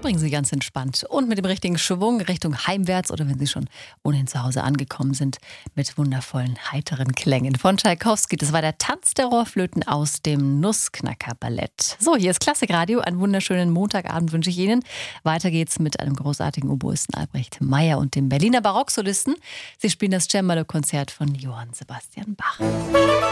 verbringen Sie ganz entspannt und mit dem richtigen Schwung Richtung heimwärts oder wenn Sie schon ohnehin zu Hause angekommen sind, mit wundervollen, heiteren Klängen. Von Tschaikowski, das war der Tanz der Rohrflöten aus dem Nussknacker-Ballett. So, hier ist Klassikradio. Einen wunderschönen Montagabend wünsche ich Ihnen. Weiter geht's mit einem großartigen Oboisten Albrecht Meyer und dem Berliner Barocksolisten. Sie spielen das Cembalo-Konzert von Johann Sebastian Bach.